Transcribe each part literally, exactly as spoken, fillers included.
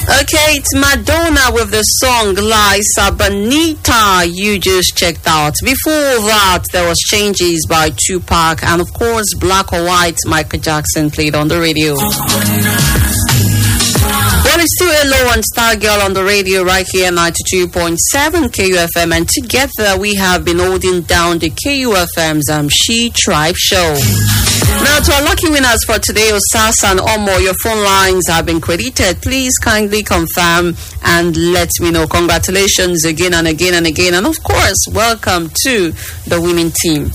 Okay, it's Madonna with the song Liza Bonita you just checked out. Before that, there was Changes by Tupac, and of course, Black or White, Michael Jackson played on the radio. Well, it's still Hello and Star Girl on the radio right here, ninety-two point seven K U F M, and together we have been holding down the K U F M's um, She Tribe show. Now, to our lucky winners for today, Osas and Omo, your phone lines have been credited. Please kindly confirm and let me know. Congratulations again and again and again. And of course, welcome to the winning team.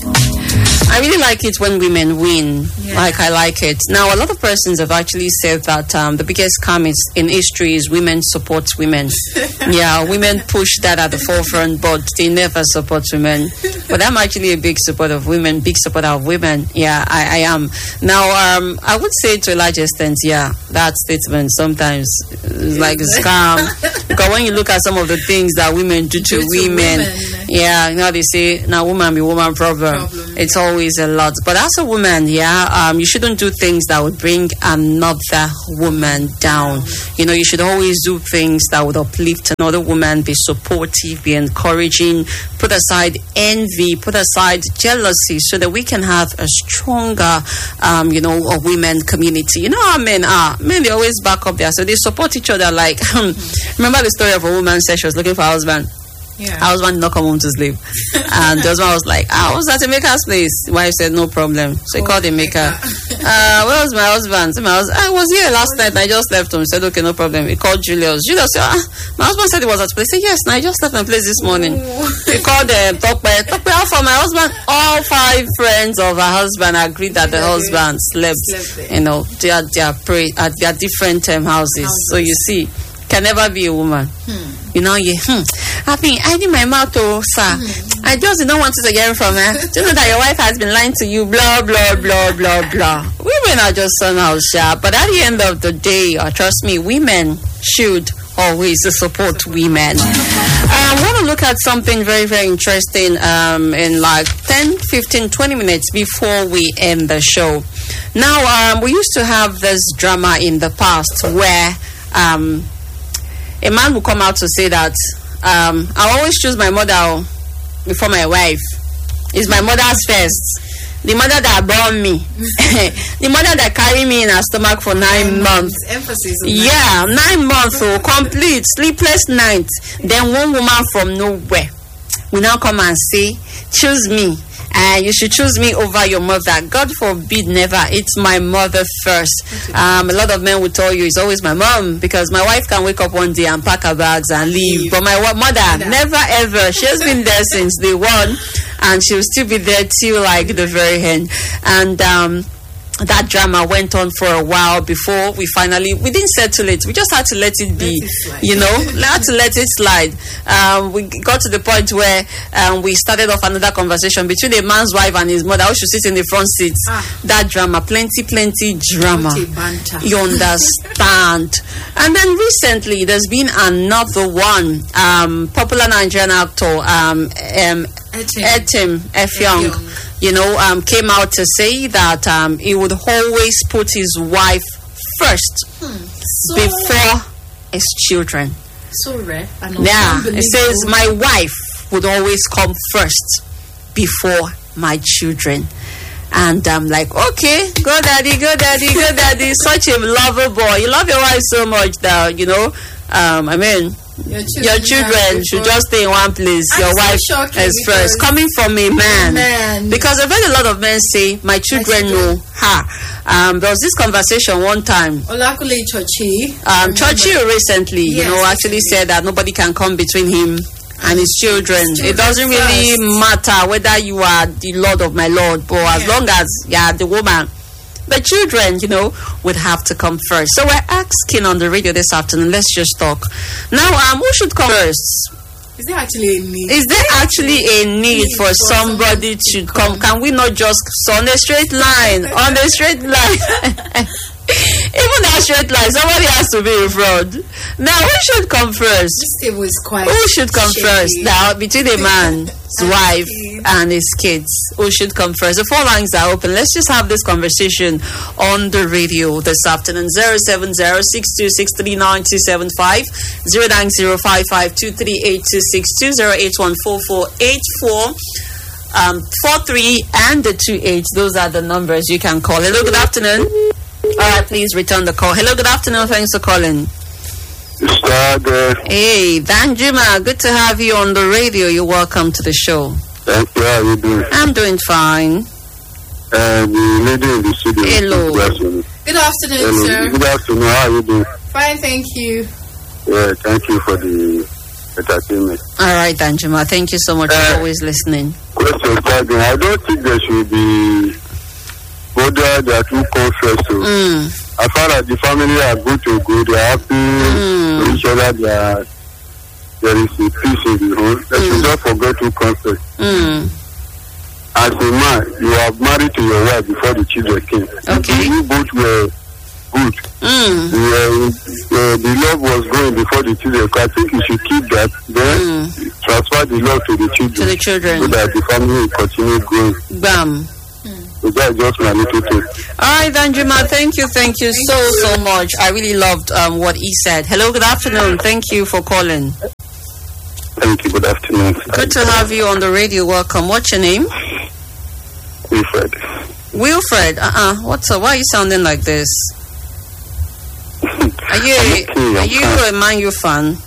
I really like it when women win. Yeah. Like, I like it. Now, a lot of persons have actually said that um, the biggest scam is in history is women support women. Yeah, women push that at the forefront, but they never support women. But I'm actually a big supporter of women, big supporter of women. Yeah, I, I am. Now, um, I would say to a large extent, yeah, that statement sometimes is like a scam. Because when you look at some of the things that women do to, do to women, women, yeah, you know, they say, now woman be woman problem. problem. It's always a lot. But as a woman, yeah, um, you shouldn't do things that would bring another woman down. You know, you should always do things that would uplift another woman, be supportive, be encouraging, put aside envy, put aside jealousy, so that we can have a stronger, um, you know, a women community. You know how men are. Men, they always back up there. So they support each other. Like, remember the story of a woman said she was looking for a husband? Yeah. Her husband did not come home to sleep. And the husband was like, I was at a maker's place. Wife said, no problem. So he oh, called the maker. uh, where was my husband? So my husband, I was here last night. I just left him. He said, okay, no problem. He called Julius. Julius said, ah, my husband said he was at the place. He said, yes, I just left my place this morning. Oh. He called them. Talk by talk by for my husband. All five friends of her husband agreed that the husband slept, slept you know, they are, they are pray, at their different um, houses. houses. So you see, can never be a woman. Hmm. You know, you, hmm, I've been hiding my mouth, oh, sir. Hmm. I just don't want to get from her. Just know that your wife has been lying to you, blah, blah, blah, blah, blah. Women are just somehow sharp. But at the end of the day, uh, trust me, women should always support women. I um, want to look at something very, very interesting um, in like ten, fifteen, twenty minutes before we end the show. Now, um, we used to have this drama in the past where um, a man will come out to say that um, I always choose my mother before my wife. It's my mother's first. The mother that born me. The mother that carried me in her stomach for nine, nine months. months. Emphasis on yeah, nine, nine months. So complete, sleepless nights. Then one woman from nowhere will now come and say, choose me. Uh, you should choose me over your mother. God forbid, never. It's my mother first. Um, a lot of men will tell you it's always my mom, because my wife can wake up one day and pack her bags and leave. But my mother, mother. never ever. She has been there since day one, and she'll still be there till like the very end. And um, that drama went on for a while before we finally, we didn't settle it. We just had to let it be, let it you know, we had to let it slide. Um, we got to the point where um, we started off another conversation between a man's wife and his mother who should sit in the front seat. Ah. That drama, plenty, plenty drama. You understand? And then recently, there's been another one. Um, popular Nigerian actor, um, um, Etim Effiong. You know, um, came out to say that um, he would always put his wife first hmm. so before his children. So rare. Yeah, it says my wife would always come first before my children. And I'm like, okay, go daddy, go daddy, go daddy. Such a lover boy. You love your wife so much that, you know, um, I mean, Your children, your children should just stay in one place. I'm your wife so is first. Coming from a man. man. Because I've heard a lot of men say, my children, children. know her. Um, there was this conversation one time. Olakule Chochi. Um, Chochi recently, yes, you know, actually yes. said that nobody can come between him and his children. His children it doesn't first. really matter whether you are the Lord of my Lord, but yeah. as long as you are the woman, the children, you know, would have to come first. So we're asking on the radio this afternoon, let's just talk. Now, um, who should come first? Is there actually a need? Is there actually a need, need for, for somebody to come? come? Can we not just on a straight line? On a straight line. Even that straight line, somebody has to be in front. Now, who should come first? This table is quite. Who should come shady. first? Now, between a man's And wife his kids. and his kids, who should come first? The four lines are open. Let's just have this conversation on the radio this afternoon. zero seven zero six two six three nine two seven five, zero nine zero five five two three eight two six two, zero eight one four four eight four. Um, four three and the two eight. Those are the numbers you can call. Hello, good afternoon. All right, please return the call. Hello, good afternoon. Thanks for calling. Hey, Danjuma, good to have you on the radio. You're welcome to the show. Thank you. How are you doing? I'm doing fine. Uh, the lady in the studio. Hello. Good afternoon. Good afternoon, Hello. sir. Good afternoon. How are you doing? Fine, thank you. Yeah, thank you for the entertainment. All right, Danjuma, thank you so much Uh, for always listening. Question starting. I don't think there should be order that you come first. So. Mm. As far as the family are good to go, they are happy Mm. to each other. They are, there is a peace in the home. They should not forget to come first. Mm. As a man, you are married to your wife before the children came. Okay. You both were good. Mm. The, uh, the love was going before the children. I think you should keep that. Then Mm. transfer the love to the children. To the children. So that the family will continue growing. Bam. So that's just my little thing. All right, Danjuma, thank you, thank you so, so much. I really loved um, what he said. Hello, good afternoon. Thank you for calling. Thank you. Good afternoon. Good to have you on the radio. Welcome. What's your name? Wilfred. Wilfred. Uh-uh. What's up? Why are you sounding like this? Are you I'm a, okay, are I'm you fine. a Man U fan?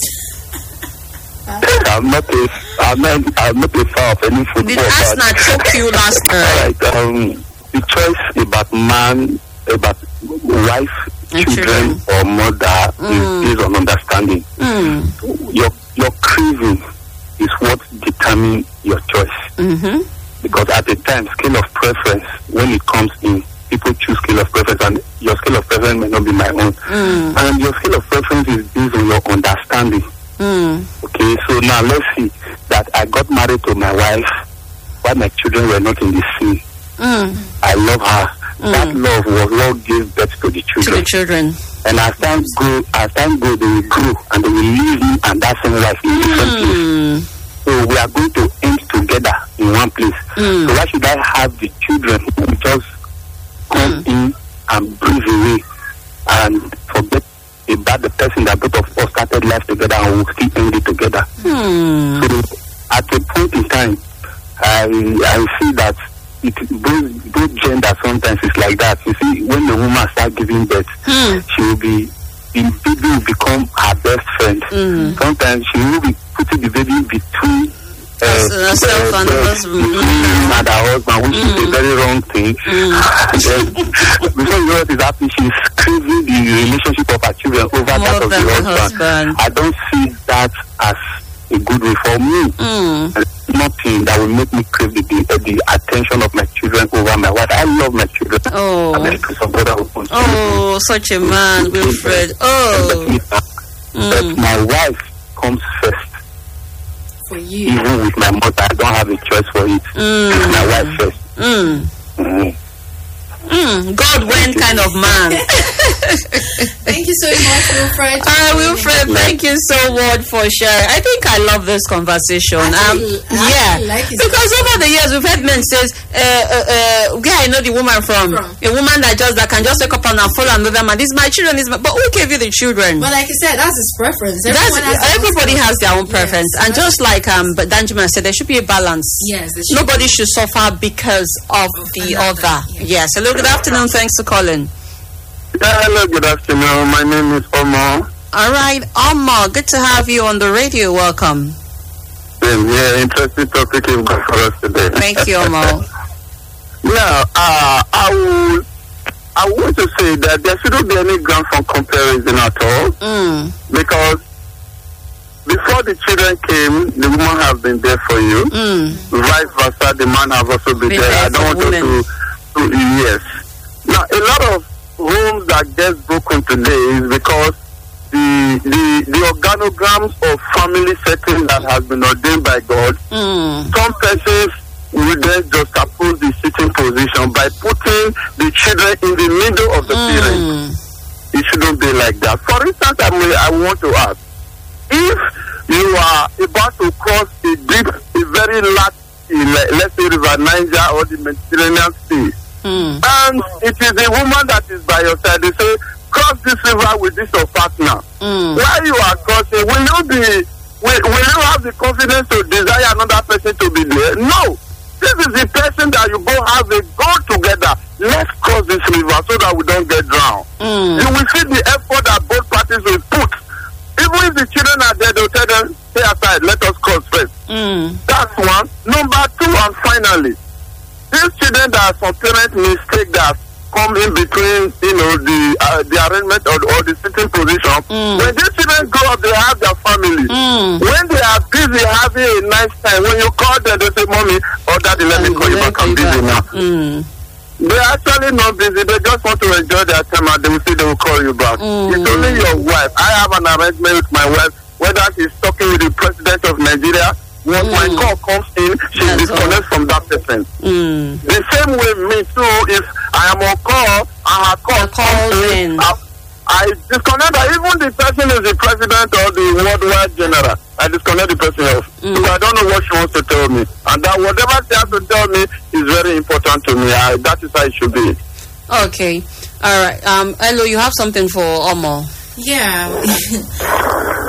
I'm not a, I'm not, I'm not a fan of any football. Did Arsenal choke you last All night? right. Um, the choice about man, about wife, And children, children. or mother Mm. is based on understanding. Mm. Your your craving is what determines your choice. Mm-hmm. Because at the time, scale of preference, when it comes in, people choose scale of preference, and your scale of preference may not be my own. Mm. And your scale of preference is based on your understanding. Mm. Okay, so now let's see that I got married to my wife while my children were not in the sea. Mm. I love her. Mm. That love was what gave birth to the To children. the children. And as time go, as time go, they will grow and they will leave me and that same wife in different place. Mm. So we are going to end together in one place. Mm. So why should I have the children who just come Mm. in and breathe away and forget about the person that both of us started life together and will still end it together? Mm. So at a point in time, I I see that it both both gender sometimes is like that. You see, when the woman starts giving birth, Mm. she will be the baby will become her best friend. Mm. Sometimes she will be putting the baby between uh, herself and the uh, husband. between him and her husband, which is a very wrong thing. Mm. And then, before you know what is happening, she's craving the relationship of her children over that More of the than the husband. husband. I don't see that as a good way for me. Mm. Nothing that will make me crave the, the, the attention of my children over my wife. I love my children. Oh. I'm a piece of brotherhood. Oh, such a man, Wilfred. Oh. But Mm. my wife comes first. For you. Even with my mother, I don't have a choice for it. Mm. It's my wife first. Mm. Mm-hmm. Mm. God went kind of man. Thank you so much, Wilfred. Uh, Wilfred, thank you so much for sharing. I think I love this conversation. Um, Actually, I yeah, actually like his because over the years we've heard men says, uh, uh, uh, "Where I know the woman from, From. a woman that just that can just wake up and follow another man. This is my children. This is my, but who gave you the children? But like I said, that's his preference. That's, Everyone has their own everybody has their own Yes, preference, and that's- just like um, but Danjuma said, there should be a balance. Yes, there should Nobody should suffer because of the another, other. yes. Yes. Hello. Good afternoon. Thanks for calling. Yeah, hello, good afternoon. My name is Omar. All right, Amma, good to have you on the radio. Welcome. Yeah, interesting topic you've got for us today. Thank you, Amma. Yeah, uh, I would, I want to say that there shouldn't be any ground for comparison at all, Mm. because before the children came, the woman has been there for you. Mm. Vice versa, the man has also been, Been there. there I don't for want to, women. to, to, yes. Now, a lot of homes that get broken today is because the the the organograms of family setting that has been ordained by God, Mm. some persons we then just oppose the sitting position by putting the children in the middle of the Mm. parents. It shouldn't be like that. For instance, I, may, I want to ask, if you are about to cross a deep, a very large, like, let's say River Niger or the Mediterranean Sea, Mm. and it is a woman that is by your side, they say, cross this river with this your partner. Mm. While you are crossing, will you be, will, will you have the confidence to desire another person to be there? No. This is the person that you both have a goal together. Let's cross this river so that we don't get drowned. Mm. You will see the effort that both parties will put. Even if the children are there, they'll tell them, stay aside, let us cross first. Mm. That's one. Number two, and finally, these children that some parent mistake that come in between, you know, the uh, the arrangement or, or the sitting position. Mm. When these children grow up, they have their family. Mm. When they are busy having a nice time, when you call them, they say, "Mommy, or Daddy, let me call you back. I'm busy now." Mm. They're actually not busy. They just want to enjoy their time, and they will say they will call you back. Mm. It's only your wife. I have an arrangement with my wife. Whether she's talking with the president of Nigeria, once my Mm. call comes in, she That's disconnects from that person. Mm. The same way me too, if I am on call and her call Her call comes in, in. I, I disconnect her. Even the person is the president or the worldwide general, I disconnect the person off. Mm. Because I don't know what she wants to tell me. And that whatever she has to tell me is very important to me. I, that is how it should be. Okay. All right. Um, Hello, you have something for Omo. Yeah.